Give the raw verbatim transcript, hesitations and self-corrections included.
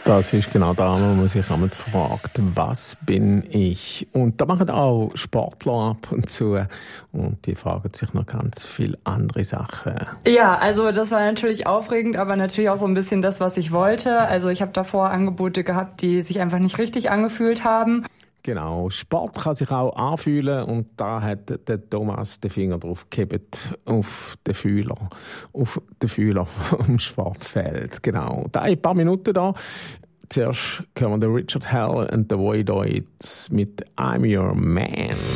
Das ist genau da, wo man sich einmal fragt, was bin ich? Und da machen auch Sportler ab und zu und die fragen sich noch ganz viele andere Sachen. Ja, also das war natürlich aufregend, aber natürlich auch so ein bisschen das, was ich wollte. Also ich habe davor Angebote gehabt, die sich einfach nicht richtig angefühlt haben. Genau, Sport kann sich auch anfühlen und da hat der Thomas den Finger drauf gehabt, auf den Fühler, auf den Fühler vom Sportfeld. Genau, da ein paar Minuten da. Zuerst hören wir den Richard Hell und den Voidoids mit I'm Your Man.